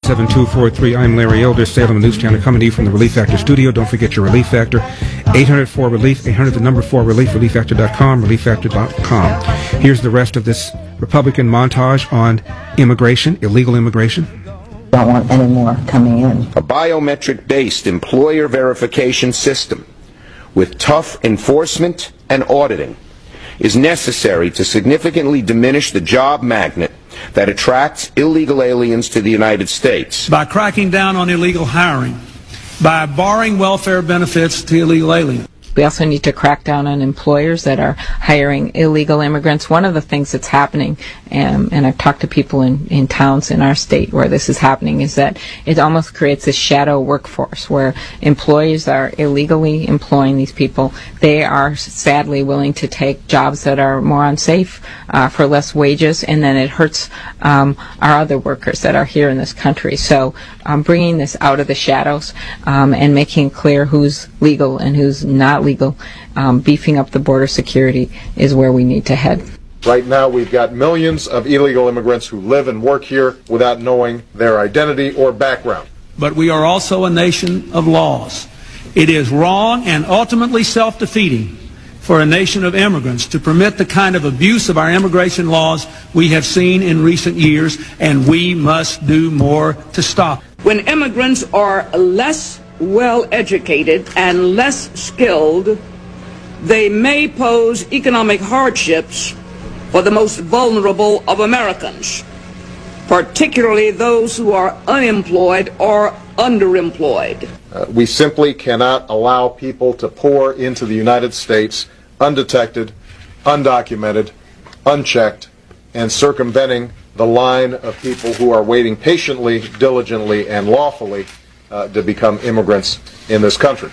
800-477-7243. I'm Larry Elder, Salem News Channel, coming to you from the Relief Factor studio. Don't forget your Relief Factor. 800-4RELIEF, 800-4RELIEF, ReliefFactor.com, ReliefFactor.com. Here's the rest of this Republican montage on immigration, illegal immigration. Don't want any more coming in. A biometric-based employer verification system with tough enforcement and auditing is necessary to significantly diminish the job magnet that attracts illegal aliens to the United States. By cracking down on illegal hiring, by barring welfare benefits to illegal aliens. We also need to crack down on employers that are hiring illegal immigrants. One of the things that's happening, and I've talked to people in towns in our state where this is happening, is that it almost creates a shadow workforce where employees are illegally employing these people. They are sadly willing to take jobs that are more unsafe for less wages, and then it hurts our other workers that are here in this country. So bringing this out of the shadows and making clear who's legal and who's not legal, beefing up the border security is where we need to head. Right now we've got millions of illegal immigrants who live and work here without knowing their identity or background. But we are also a nation of laws. It is wrong and ultimately self-defeating for a nation of immigrants to permit the kind of abuse of our immigration laws we have seen in recent years, and we must do more to stop. When immigrants are less well-educated and less skilled, they may pose economic hardships for the most vulnerable of Americans, particularly those who are unemployed or underemployed. We simply cannot allow people to pour into the United States undetected, undocumented, unchecked, and circumventing the line of people who are waiting patiently, diligently, and lawfully to become immigrants in this country.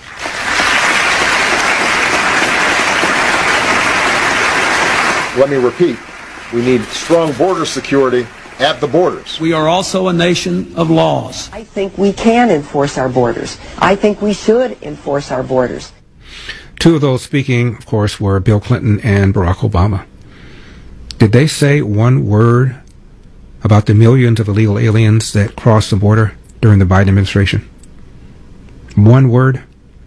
Let me repeat, we need strong border security at the borders. We are also a nation of laws. I think we can enforce our borders. I think we should enforce our borders. Two of those speaking, of course, were Bill Clinton and Barack Obama. Did they say one word about the millions of illegal aliens that crossed the border during the Biden administration? One word?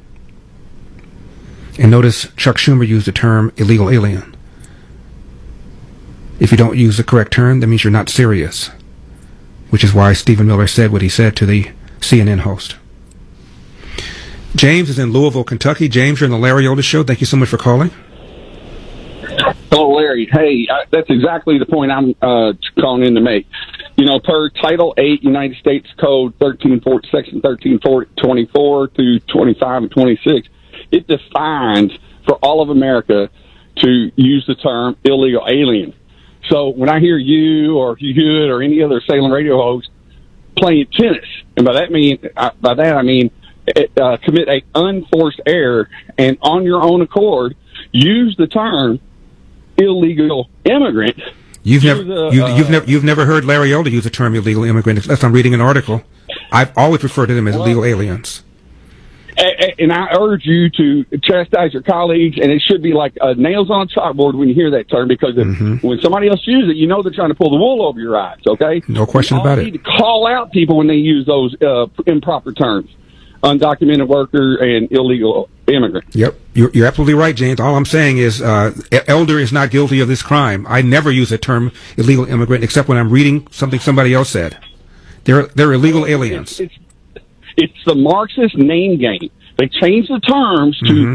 And notice Chuck Schumer used the term illegal alien. If you don't use the correct term, that means you're not serious, which is why Stephen Miller said what he said to the CNN host. James is in Louisville, Kentucky. James, you're in the Larry Elder Show. Thank you so much for calling. Hello, Larry. Hey, that's exactly the point I'm calling in to make. You know, per Title 8 United States Code 1340, Section 1324 through 25 and 26, it defines for all of America to use the term illegal alien. So when I hear you or Hugh or any other Salem radio host playing tennis, and by that I mean commit a unforced error and on your own accord use the term illegal immigrant. You've never heard Larry Elder use the term illegal immigrant unless I'm reading an article. I've always referred to them as illegal aliens. And I urge you to chastise your colleagues, and it should be like nails on a chalkboard when you hear that term, because when somebody else uses it, you know they're trying to pull the wool over your eyes, okay? No question about it. You need to call out people when they use those improper terms, undocumented worker and illegal immigrant. Yep, you're absolutely right, James. All I'm saying is Elder is not guilty of this crime. I never use the term illegal immigrant except when I'm reading something somebody else said. They're illegal aliens. It's the Marxist name game. They change the terms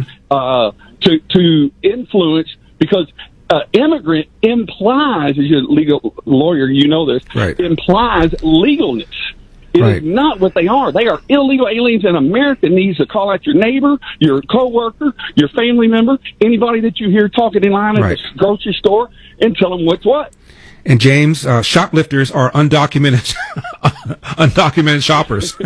to influence, because immigrant implies, as a legal lawyer, you know this, right, implies legalness. It is not what they are. They are illegal aliens, and America needs to call out your neighbor, your coworker, your family member, anybody that you hear talking in line at the grocery store, and tell them what's what. And James, shoplifters are undocumented shoppers.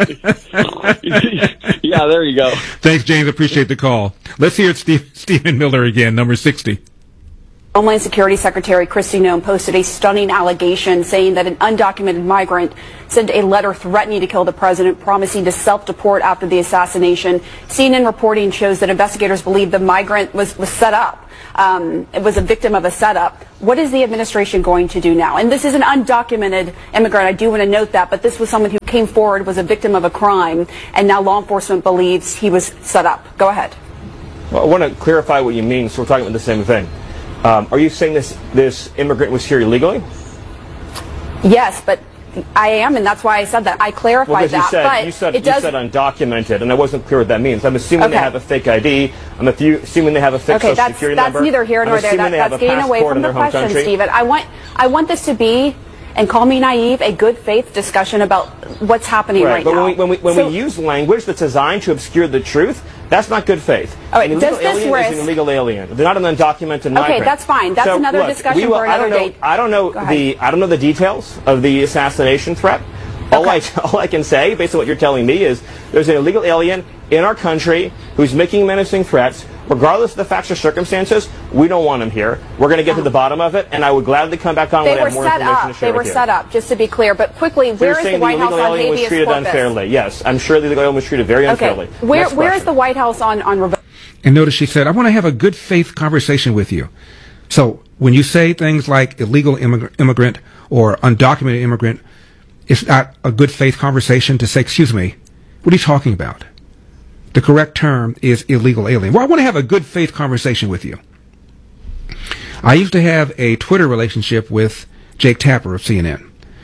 Yeah, there you go. Thanks, James. Appreciate the call. Let's hear Stephen Miller again, number 60. Homeland Security Secretary Kristi Noem posted a stunning allegation saying that an undocumented migrant sent a letter threatening to kill the president, promising to self-deport after the assassination. CNN reporting shows that investigators believe the migrant was set up. It was a victim of a setup. What is the administration going to do now? And this is an undocumented immigrant. I do want to note that, but this was someone who came forward was a victim of a crime, and now law enforcement believes he was set up. Go ahead. Well, I want to clarify what you mean, so we're talking about the same thing. Are you saying this immigrant was here illegally? Yes, but I am, and that's why I said that. I clarified that. You said undocumented, and I wasn't clear what that means. I'm assuming they have a fake ID. I'm assuming they have a fake social security number. That's neither here nor there. That's getting away from the question, Stephen. I want this to be, and call me naive, a good faith discussion about what's happening right now. But when we use language that's designed to obscure the truth, that's not good faith. All right, an illegal alien is an illegal alien. They're not an undocumented migrant. Okay, that's fine. That's another discussion for another day. I don't know the details of the assassination threat. All I can say, based on what you're telling me, is there's an illegal alien in our country who's making menacing threats. Regardless of the facts or circumstances, we don't want him here. We're going to get to the bottom of it, and I would gladly come back on when I have more information to share with you. They were set up, just to be clear. But quickly, where is the White House on habeas corpus? The illegal alien was treated unfairly. Yes, I'm sure the illegal alien was treated very unfairly. Okay. Where is the White House on revoke? And notice she said, I want to have a good faith conversation with you. So when you say things like illegal immigrant or undocumented immigrant, it's not a good faith conversation to say, excuse me, what are you talking about? The correct term is illegal alien. Well, I want to have a good faith conversation with you. I used to have a Twitter relationship with Jake Tapper of CNN.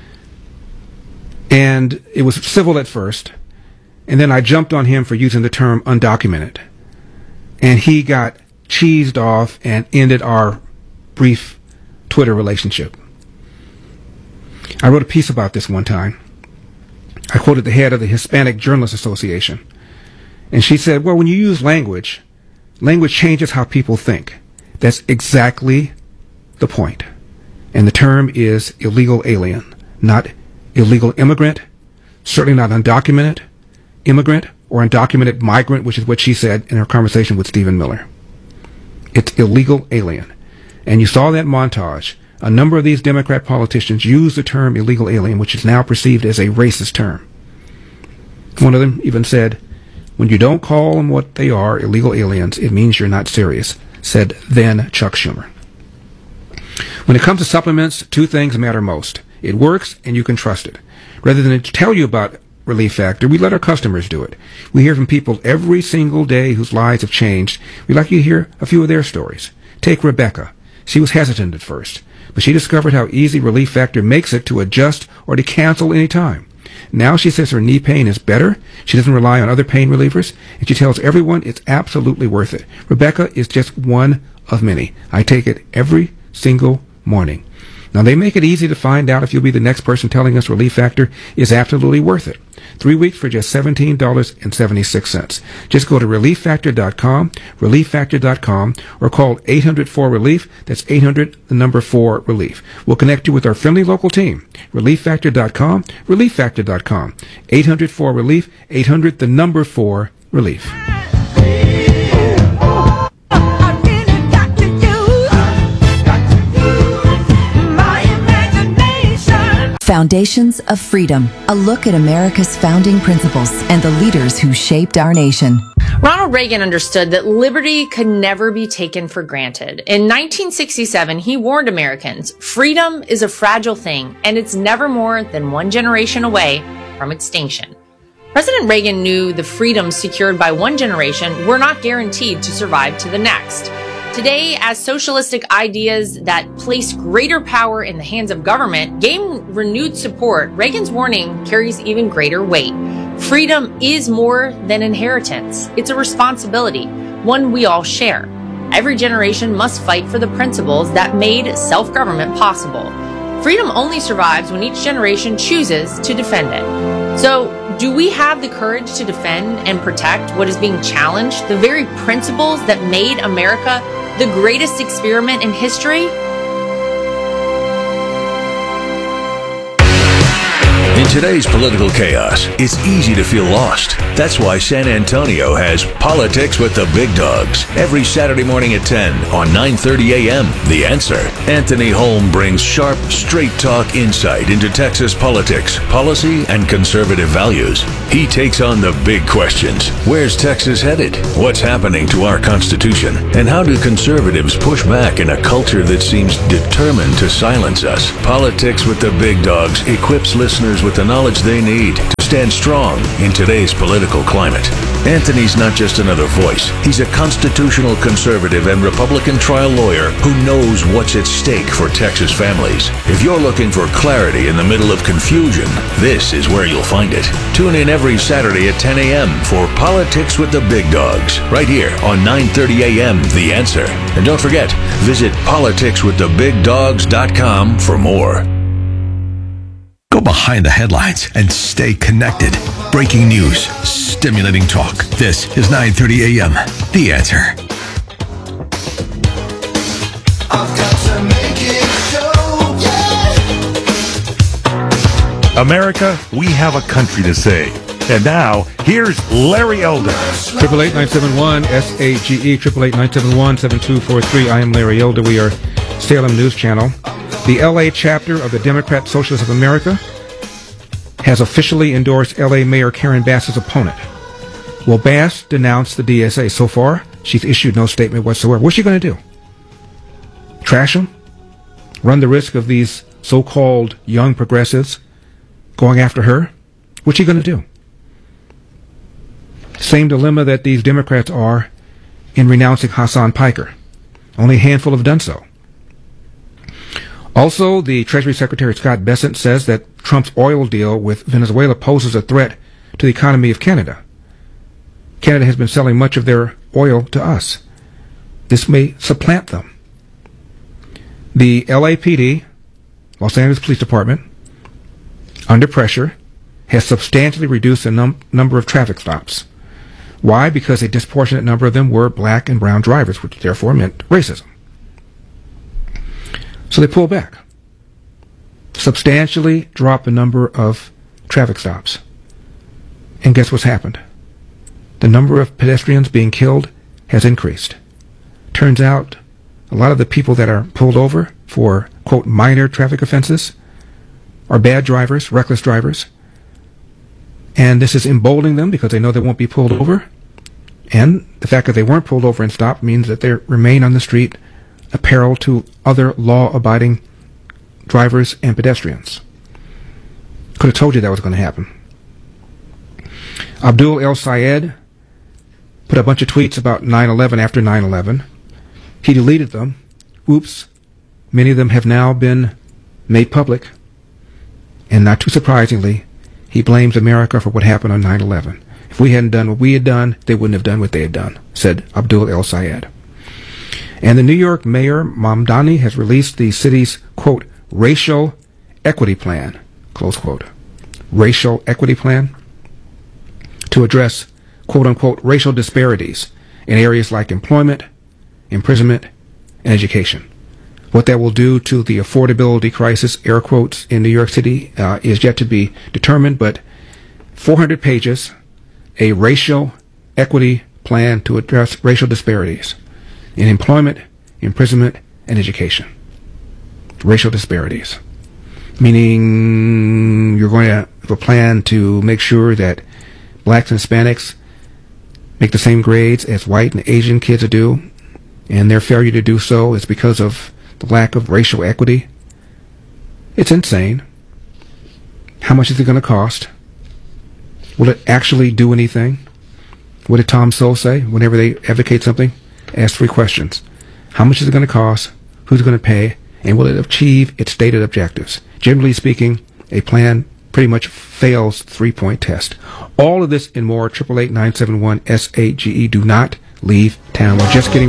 And it was civil at first. And then I jumped on him for using the term undocumented. And he got cheesed off and ended our brief Twitter relationship. I wrote a piece about this one time. I quoted the head of the Hispanic Journalists Association. And she said, well, when you use language changes how people think. That's exactly the point. And the term is illegal alien, not illegal immigrant, certainly not undocumented immigrant or undocumented migrant, which is what she said in her conversation with Stephen Miller. It's illegal alien. And you saw that montage. A number of these Democrat politicians use the term illegal alien, which is now perceived as a racist term. One of them even said, when you don't call them what they are, illegal aliens, it means you're not serious, said then Chuck Schumer. When it comes to supplements, two things matter most. It works and you can trust it. Rather than to tell you about Relief Factor, we let our customers do it. We hear from people every single day whose lives have changed. We'd like you to hear a few of their stories. Take Rebecca. She was hesitant at first, but she discovered how easy Relief Factor makes it to adjust or to cancel any time. Now she says her knee pain is better, she doesn't rely on other pain relievers, and she tells everyone it's absolutely worth it. Rebecca is just one of many. I take it every single morning. Now, they make it easy to find out if you'll be the next person telling us Relief Factor is absolutely worth it. 3 weeks for just $17.76. Just go to ReliefFactor.com, ReliefFactor.com, or call 800-4-RELIEF. That's 800-4-RELIEF. We'll connect you with our friendly local team. ReliefFactor.com, ReliefFactor.com. 800-4-RELIEF, 800-4-RELIEF. Foundations of Freedom, a look at America's founding principles and the leaders who shaped our nation. Ronald Reagan understood that liberty could never be taken for granted. In 1967, he warned Americans, freedom is a fragile thing, and it's never more than one generation away from extinction. President Reagan knew the freedoms secured by one generation were not guaranteed to survive to the next. Today, as socialistic ideas that place greater power in the hands of government gain renewed support, Reagan's warning carries even greater weight. Freedom is more than inheritance. It's a responsibility, one we all share. Every generation must fight for the principles that made self-government possible. Freedom only survives when each generation chooses to defend it. So, do we have the courage to defend and protect what is being challenged, the very principles that made America the greatest experiment in history? In today's political chaos, it's easy to feel lost. That's why San Antonio has Politics with the Big Dogs every Saturday morning at 10 on 9:30 a.m. The Answer. Anthony Holm brings sharp, straight-talk insight into Texas politics, policy, and conservative values. He takes on the big questions. Where's Texas headed? What's happening to our Constitution? And how do conservatives push back in a culture that seems determined to silence us? Politics with the Big Dogs equips listeners with the knowledge they need to stand strong in today's political climate. Anthony's not just another voice. He's a constitutional conservative and Republican trial lawyer who knows what's at stake for Texas families. If you're looking for clarity in the middle of confusion, this is where you'll find it. Tune in every Saturday at 10 a.m. for Politics with the Big Dogs, right here on 9:30 a.m. The Answer. And don't forget, visit politicswiththebigdogs.com for more. Go behind the headlines and stay connected. Breaking news, stimulating talk. This is 9:30 a.m. The Answer. I've got to make it show, yeah. America, we have a country to save. And now, here's Larry Elder. 888-971-SAGE, 888-971-7243. I am Larry Elder. We are Salem News Channel. The L.A. chapter of the Democrat Socialists of America has officially endorsed L.A. Mayor Karen Bass's opponent. Well, Bass denounced the DSA. So far, she's issued no statement whatsoever. What's she going to do? Trash them? Run the risk of these so-called young progressives going after her? What's she going to do? Same dilemma that these Democrats are in renouncing Hassan Piker. Only a handful have done so. Also, the Treasury Secretary Scott Bessent says that Trump's oil deal with Venezuela poses a threat to the economy of Canada. Canada has been selling much of their oil to us. This may supplant them. The LAPD, Los Angeles Police Department, under pressure, has substantially reduced the number of traffic stops. Why? Because a disproportionate number of them were black and brown drivers, which therefore meant racism. So they pulled back. Substantially dropped the number of traffic stops. And guess what's happened? The number of pedestrians being killed has increased. Turns out a lot of the people that are pulled over for, quote, minor traffic offenses are bad drivers, reckless drivers. And this is emboldening them because they know they won't be pulled over. And the fact that they weren't pulled over and stopped means that they remain on the street, a peril to other law-abiding drivers and pedestrians. Could have told you that was going to happen. Abdul El Sayed put a bunch of tweets about 9/11 after 9/11. He deleted them. Oops. Many of them have now been made public. And not too surprisingly, he blames America for what happened on 9/11. If we hadn't done what we had done, they wouldn't have done what they had done, said Abdul El Sayed. And the New York Mayor Mamdani has released the city's, quote, racial equity plan, close quote, racial equity plan to address, quote unquote, racial disparities in areas like employment, imprisonment, and education. What that will do to the affordability crisis, air quotes, in New York City is yet to be determined, but 400 pages, a racial equity plan to address racial disparities in employment, imprisonment, and education. Racial disparities. Meaning you're going to have a plan to make sure that blacks and Hispanics make the same grades as white and Asian kids do, and their failure to do so is because of the lack of racial equity. It's insane. How much is it going to cost? Will it actually do anything? What did Tom Sowell say whenever they advocate something? Ask 3 questions. How much is it going to cost? Who's going to pay? And will it achieve its stated objectives? Generally speaking, a plan pretty much fails the 3-point test. All of this and more, 888-971-SAGE. Do not leave town. We're just getting